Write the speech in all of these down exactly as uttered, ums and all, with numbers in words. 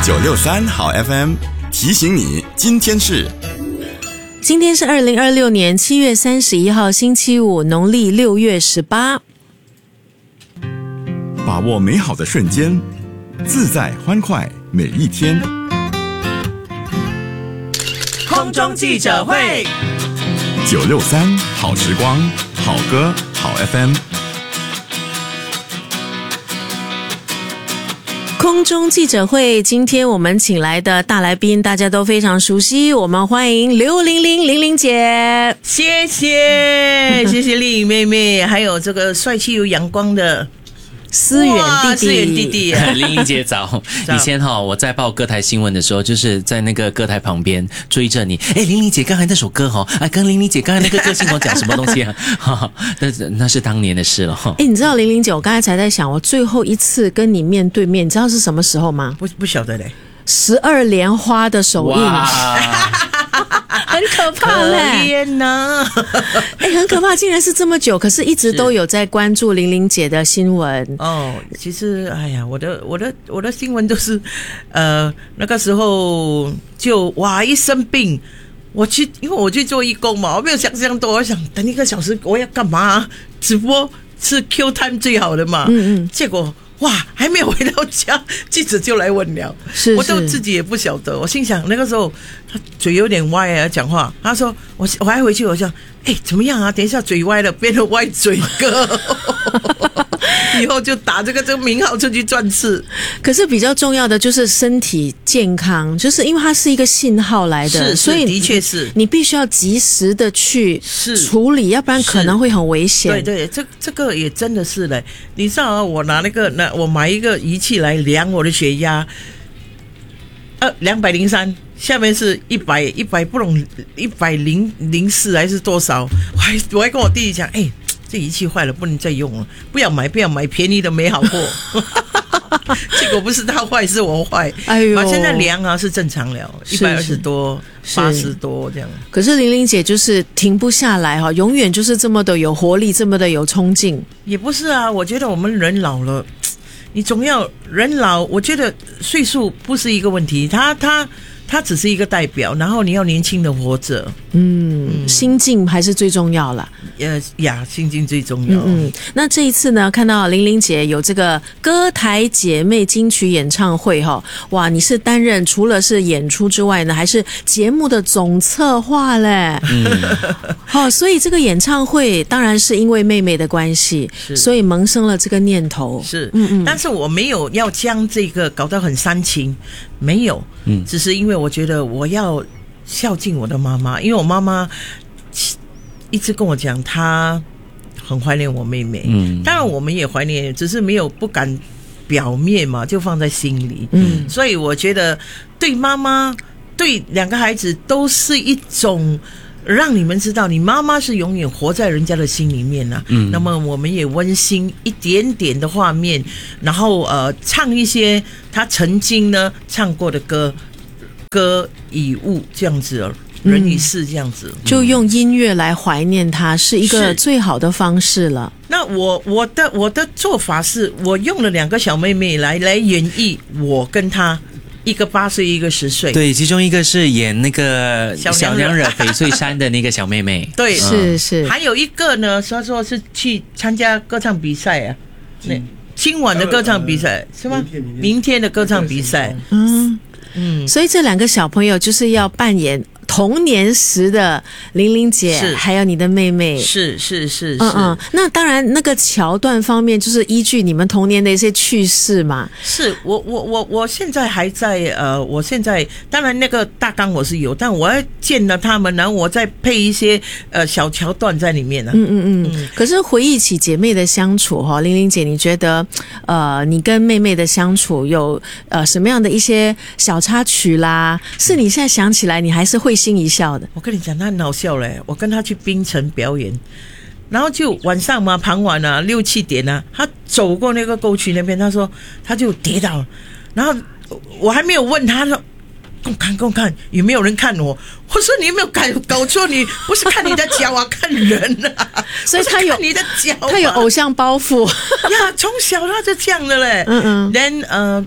九六三好 F M 提醒你，今天是今天是二零二六年七月三十一号星期五，农历六月十八。 把握美好的瞬间，自在欢快每一天。 空中记者会， 九六三好时光，好歌好 F M。 空中记者会，今天我们请来的大来宾大家都非常熟悉，我们欢迎刘玲玲玲玲姐。 谢谢谢谢丽颖妹妹，还有这个帅气又阳光的思远弟弟， 思远弟弟， 玲玲姐早。以前哈、哦、我在报歌台新闻的时候，就是在那个歌台旁边追着你。哎，玲玲姐刚才那首歌哈、哦，哎，跟玲玲姐刚才那个歌星我讲什么东西啊？哈，那那是当年的事了哈。 哎，你知道玲玲姐，我刚才才在想，我最后一次跟你面对面，你知道是什么时候吗？ 不不晓得嘞。 十二莲花的首映。很可怕嘞， 可怜呐！ 哎，很可怕，竟然是这么久，可是一直都有在关注玲玲姐的新闻。 哦，其实，哎呀，我的我的我的新闻都是，呃，那个时候就哇一生病，我去，因为我去做义工嘛，我没有想象多，我想等一个小时我要干嘛？直播是 Q time 最好的嘛，嗯嗯，结果。哇，还没有回到家，记者就来问了， 是是我都自己也不晓得。我心想那个时候他嘴有点歪啊，讲话。他说我我还回去，我想哎怎么样啊？等一下嘴歪了，变成歪嘴哥，以后就打这个这个名号出去赚刺。 可是比较重要的就是身体健康，就是因为它是一个信号来的， 是所以的确是你必须要及时的去处理，要不然可能会很危险。 对对，这这个也真的是嘞。你知道啊，我拿那个那我买一个仪器来量我的血压，呃，两百零三，下面是一百一百不懂一百零零四还是多少？我还我还跟我弟弟讲，哎，这仪器坏了，不能再用了，不要买，不要买便宜的没好货。结果不是他坏，是我坏。 哎呦， 现在量啊是正常了，一百二十多、八十多这样。 可是玲玲姐就是停不下来哈，永远就是这么的有活力，这么的有冲劲。 也不是啊，我觉得我们人老了，你总要人老，我觉得岁数不是一个问题，他他他只是一个代表，然后你要年轻的活着。嗯， 嗯，心境还是最重要啦。 呃呀，心境最重要。 嗯嗯，那这一次呢，看到玲玲姐有这个歌台姐妹金曲演唱会哈，哇，你是担任除了是演出之外呢，还是节目的总策划嘞。嗯，好、哦，所以这个演唱会当然是因为妹妹的关系，所以萌生了这个念头。 是，嗯嗯，但是我没有要将这个搞得很煽情，没有，嗯，只是因为我觉得我要孝敬我的妈妈，因为我妈妈一直跟我讲，她很怀念我妹妹。嗯，当然我们也怀念，只是没有不敢表面嘛，就放在心里。嗯，所以我觉得对妈妈、对两个孩子都是一种让你们知道，你妈妈是永远活在人家的心里面啊。嗯，那么我们也温馨一点点的画面，然后呃，唱一些她曾经呢唱过的歌。歌以物这样子，人与事这样子、嗯、 就用音乐来怀念他，是一个最好的方式了。 那我我的我的做法是，我用了两个小妹妹来来演绎我跟她，一个八岁，一个十岁。 对，其中一个是演那个小娘惹翡翠山的那个小妹妹。 对， 是是。 还有一个呢，说说是去参加歌唱比赛啊，那今晚的歌唱比赛是吗？明天的歌唱比赛， 嗯。嗯，所以这两个小朋友就是要扮演童年时的玲玲姐，还有你的妹妹， 是是是是。 嗯嗯，那当然，那个桥段方面就是依据你们童年的一些趣事嘛。 是我我我我现在还在呃，我现在当然那个大纲我是有，但我要见了他们，然后我再配一些呃小桥段在里面呢、啊。 嗯嗯嗯。可是回忆起姐妹的相处哈，玲玲姐，你觉得呃，你跟妹妹的相处有呃什么样的一些小插曲啦？是你现在想起来，你还是会心一笑的。 我跟你讲，他很好笑嘞。我跟他去槟城表演，然后就晚上嘛，傍晚啊，六七点啊，他走过那个沟渠那边，他说他就跌倒了，然后我还没有问他说。给我看，给我看，有没有人看我？我说你有没有搞搞错？你不是看你的脚啊，看人啊。 所以他有你的脚， 他有偶像包袱呀。从小他就这样的嘞。嗯嗯。then 呃。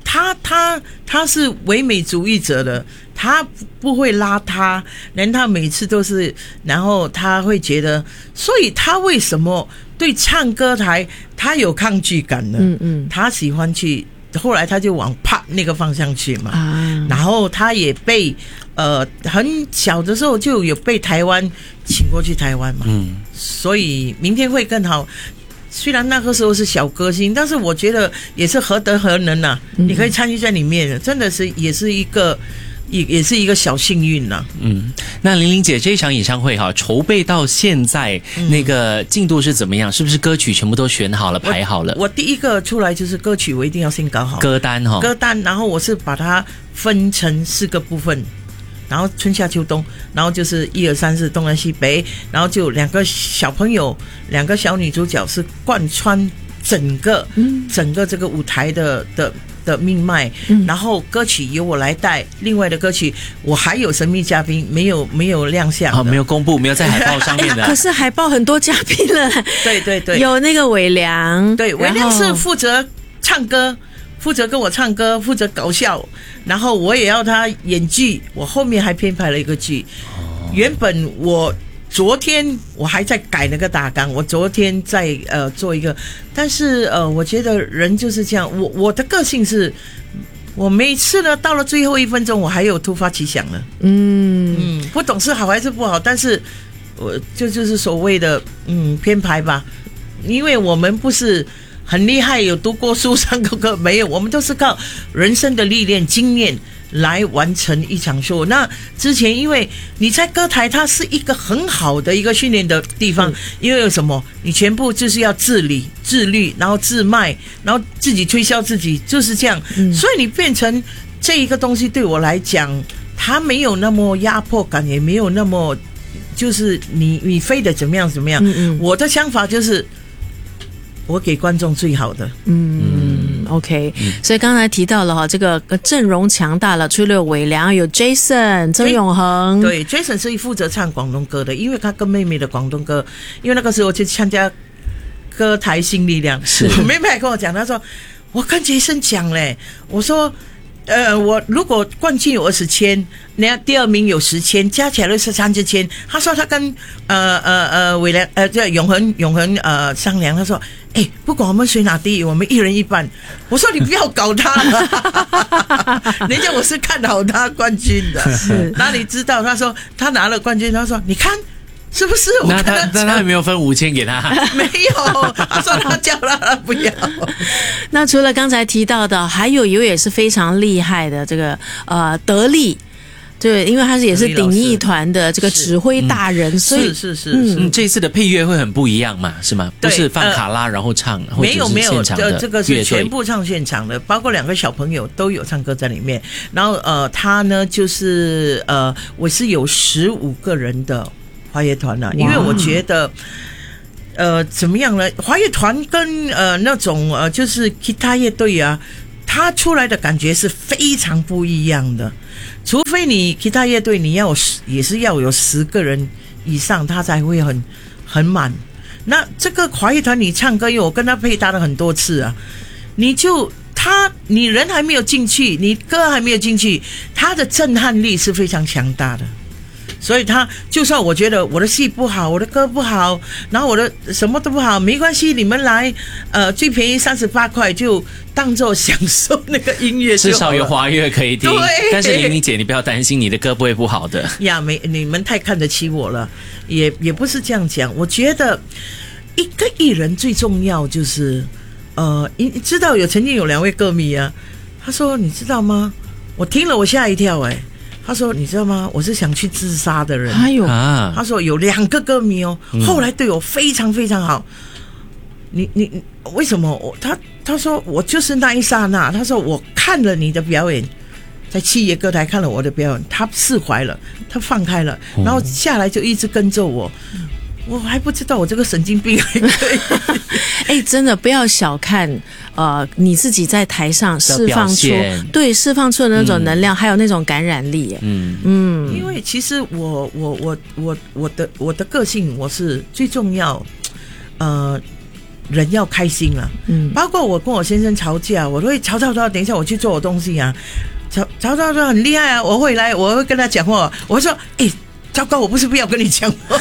他他他是唯美主义者的，他不会邋遢，连他每次都是，然后他会觉得，所以他为什么对唱歌台他有抗拒感呢？嗯嗯，他喜欢去，后来他就往 pop 那个方向去嘛，啊，然后他也被呃很小的时候就有被台湾请过去台湾嘛，嗯，所以明天会更好。虽然那个时候是小歌星，但是我觉得也是何德何能啊！嗯、你可以参与在里面，真的是也是一个也也是一个小幸运呐、啊。 嗯，那玲玲姐这一场演唱会哈，筹备到现在、嗯、那个进度是怎么样？是不是歌曲全部都选好了、排好了？ 我, 我第一个出来就是歌曲，我一定要先搞好歌单哈， 歌单，然后我是把它分成四个部分。然后春夏秋冬，然后就是一二三四东南西北，然后就两个小朋友，两个小女主角是贯穿整个、嗯、整个这个舞台的的的命脉、嗯。然后歌曲由我来带，另外的歌曲我还有神秘嘉宾，没有没有亮相的、 哦，没有公布，没有在海报上面的。 可是海报很多嘉宾了， 对对对， 有那个伟良， 对，伟良是负责唱歌。负责跟我唱歌，负责搞笑，然后我也要他演剧，我后面还编排了一个剧。哦、原本我昨天我还在改那个大纲，我昨天在呃做一个，但是呃，我觉得人就是这样，我我的个性是，我每次呢到了最后一分钟，我还有突发奇想呢。嗯嗯，不懂是好还是不好，但是我就就是所谓的嗯编排吧，因为我们不是。很厉害，有读过书上过课没有？我们都是靠人生的历练、经验来完成一场秀。那之前，因为你在歌台，它是一个很好的一个训练的地方，因为有什么？你全部就是要自理、自律，然后自卖，然后自己推销自己，就是这样。嗯、所以你变成这一个东西，对我来讲，它没有那么压迫感，也没有那么就是你你非得怎么样怎么样。嗯嗯，我的想法就是。我给观众最好的， 嗯 ，OK，、嗯、所以刚才提到了哈，这个阵容强大了，除了伟良，有 Jason 曾永恒， 对 ，Jason 是负责唱广东歌的，因为他跟妹妹的广东歌，因为那个时候我去参加歌台新力量，是我妹妹还跟我讲，她说我跟 Jason 讲嘞，我说。呃，我如果冠军有二十千，那第二名有十千，加起来就是三十千。他说他跟呃呃呃伟良呃这永恒永恒呃商量，他说，哎，不管我们谁拿第一，我们一人一半。我说你不要搞他了，人家我是看好他冠军的，哪里知道？他说他拿了冠军，他说你看。是不是？ 那他那他有没有分五千给他？ 没有，他说他叫他他不要。 那除了刚才提到的，还有一位也是非常厉害的，这个呃德利。对，因为他是也是鼎艺团的这个指挥大人， 是所以是是是、 嗯嗯，这一次的配乐会很不一样嘛，是吗？不是放卡拉、呃、然后唱， 没有没有，这这个是全部唱现场的，包括两个小朋友都有唱歌在里面。然后呃，他呢就是呃，我是有十五个人的华乐团了、啊，因为我觉得。呃，怎么样呢？华乐团跟呃那种呃就是吉他乐队啊，它出来的感觉是非常不一样的。除非你吉他乐队，你要也是要有十个人以上，它才会很很满。那这个华乐团你唱歌，因为我跟他配搭了很多次啊，你就他你人还没有进去，你歌还没有进去，他的震撼力是非常强大的。所以他就算我觉得我的戏不好，我的歌不好，然后我的什么都不好，没关系，你们来，呃，最便宜三十八块，就当做享受那个音乐就好了， 至少有华乐可以听。 对， 但是玲玲姐，你不要担心，你的歌不会不好的呀。没，你们太看得起我了，也也不是这样讲。我觉得一个艺人最重要就是，呃，你知道有曾经有两位歌迷啊，他说你知道吗？我听了我吓一跳哎、欸。他说：“你知道吗？我是想去自杀的人。” 哎呦， 他说有两个歌迷哦，后来对我非常非常好。你你为什么？我他他说我就是那一刹那。他说我看了你的表演，在七爷歌台看了我的表演，他释怀了，他放开了，然后下来就一直跟着我。我还不知道我这个神经病还可以。 哎，真的不要小看呃你自己在台上释放出对释放出的那种能量，嗯、还有那种感染力。 嗯嗯，因为其实我我我我我的我的个性，我是最重要。呃， 人要开心了，嗯，包括我跟我先生吵架，我都会吵吵吵，等一下我去做我东西啊，吵吵吵吵很厉害啊，我会来，我会跟他讲话，我会说，哎、欸。糟糕，我不是不要跟你讲话。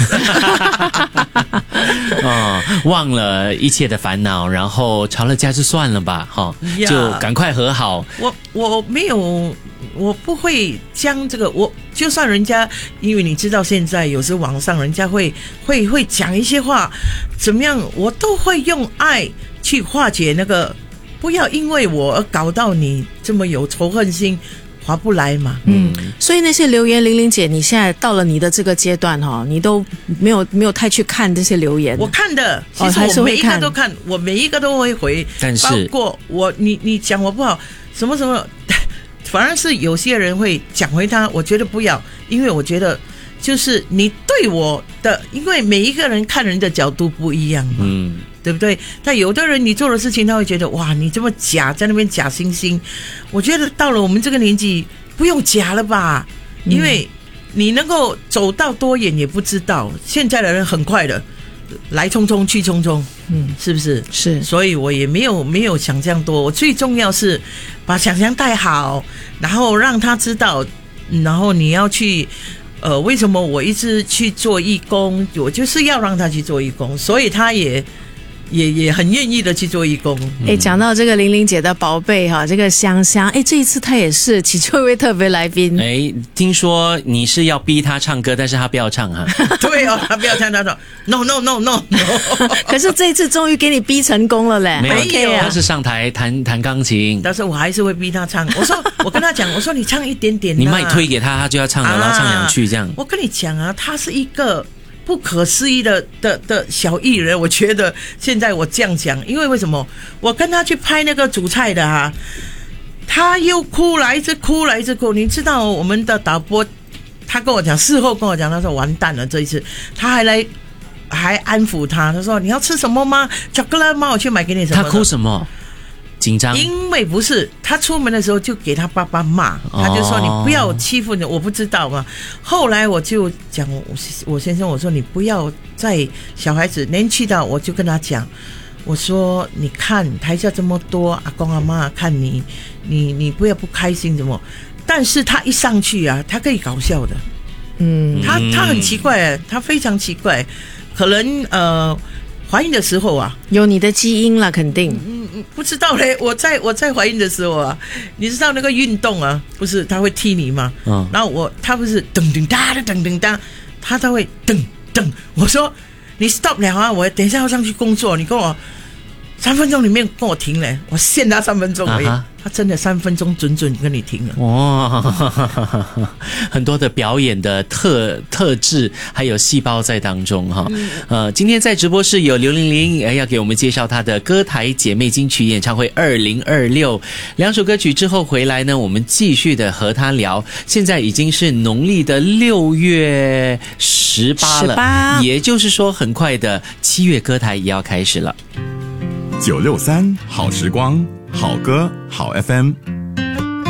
哦，忘了一切的烦恼，然后吵了架就算了吧，哈、哦， yeah, 就赶快和好。 我我没有，我不会将这个，我就算人家，因为你知道现在有时网上人家会会会讲一些话，怎么样，我都会用爱去化解那个，不要因为我而搞到你这么有仇恨心。划不来嘛， 嗯，所以那些留言，玲玲姐，你现在到了你的这个阶段哈，你都没有没有太去看这些留言。 我看的，其实我每一个都看，哦、我每一个都会回， 但是包括我，你你讲我不好，什么什么，反而是有些人会讲回他，我觉得不要，因为我觉得就是你对我的，因为每一个人看人的角度不一样嘛，嗯。对不对？但有的人你做的事情，他会觉得哇，你这么假，在那边假惺惺。我觉得到了我们这个年纪，不用假了吧？因为你能够走到多远也不知道。现在的人很快的，来匆匆去匆匆，嗯，是不是？ 是。 所以我也没有没有想这样多。我最重要是把想象带好，然后让他知道，然后你要去。呃，为什么我一直去做义工？我就是要让他去做义工，所以他也。也也很愿意的去做义工。 哎、欸，讲到这个玲玲姐的宝贝哈，这个香香，哎、欸，这一次她也是其中一位特别来宾。 哎、欸，听说你是要逼她唱歌，但是她不要唱哈。 对哦，她不要唱，她说 no no no no no。 可是这一次终于给你逼成功了嘞。 没有， okay 啊、 她是上台弹弹钢琴， 但是我还是会逼她唱。我说，我跟她讲，我说你唱一点点、啊， 你麦推给她，她就要唱了，啊、然后唱两句这样。 我跟你讲啊，她是一个。不可思议的的的小艺人，我觉得现在我这样讲，因为为什么？我跟他去拍那个煮菜的哈，他又哭了，一直哭了，一直哭。你知道我们的导播，他跟我讲，事后跟我讲，他说完蛋了，这一次他还来还安抚他，他说你要吃什么吗？巧克力吗？我去买给你什么？ 他哭什么？紧张， 因为不是他出门的时候就给他爸爸骂，哦、他就说你不要欺负你，我不知道嘛。后来我就讲我我先生，我说你不要在小孩子年纪到，我就跟他讲，我说你看台下这么多阿公阿妈看你，你你不要不开心什么。但是他一上去啊，他可以搞笑的，嗯，他他很奇怪，他非常奇怪，可能呃。怀孕的时候啊， 有你的基因了，肯定。 嗯嗯，不知道嘞。我在我在怀孕的时候啊，你知道那个运动啊，不是他会踢你吗？嗯。然后我他不是噔噔哒的噔噔哒，他他会噔噔。我说你 stop 了啊，我等一下要上去工作，你跟我三分钟里面跟我停嘞，我限他三分钟而已。啊、他真的三分钟准准跟你停了。 哦，很多的表演的特特质还有细胞在当中哈。嗯、呃，今天在直播室有刘玲玲要给我们介绍她的歌台姐妹金曲演唱会二零二六两首歌曲之后回来呢，我们继续的和她聊。现在已经是农历的六月十八了，十八也就是说很快的七月歌台也要开始了。 九六三好时光，好歌好 F M。